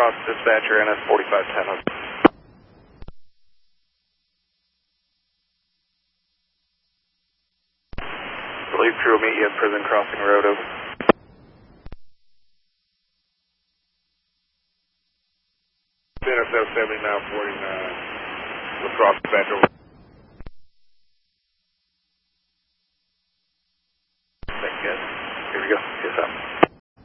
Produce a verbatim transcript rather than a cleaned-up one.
Cross dispatcher, N S forty-five ten. Relief crew will meet you at Prison Crossing Road, over. N S F seventy-nine forty-nine, La Crosse dispatcher, over.